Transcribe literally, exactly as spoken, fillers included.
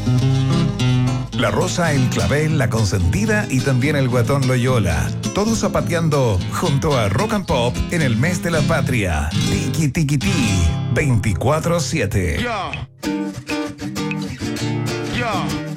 La Rosa, el Clavel, la Consentida y también el Guatón Loyola. Todos zapateando junto a Rock and Pop en el mes de la patria. Tiki Tiki Ti, veinticuatro siete. Yeah. Yeah.